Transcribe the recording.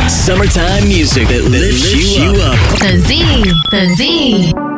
Summertime music that lifts you up. The Z.